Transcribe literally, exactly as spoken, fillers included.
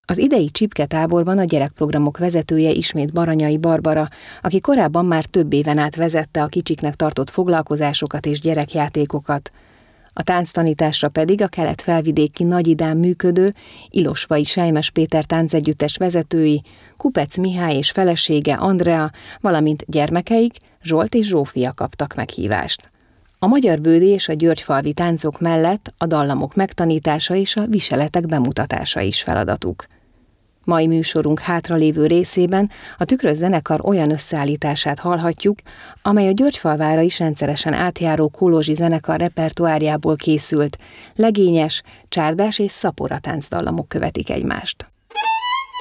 Az idei Csipke táborban a gyerekprogramok vezetője ismét Baranyai Barbara, aki korábban már több éven át vezette a kicsiknek tartott foglalkozásokat és gyerekjátékokat. A tánctanításra pedig a kelet-felvidéki Nagyidán működő Ilosvai Selymes Péter táncegyüttes vezetői, Kupec Mihály és felesége Andrea, valamint gyermekeik Zsolt és Zsófia kaptak meghívást. A magyarbődi és a györgyfalvi táncok mellett a dallamok megtanítása és a viseletek bemutatása is feladatuk. Mai műsorunk hátralévő részében a Tükrös zenekar olyan összeállítását hallhatjuk, amely a Györgyfalvára is rendszeresen átjáró Kolozsi zenekar repertoárjából készült, legényes, csárdás és szapora táncdallamok követik egymást.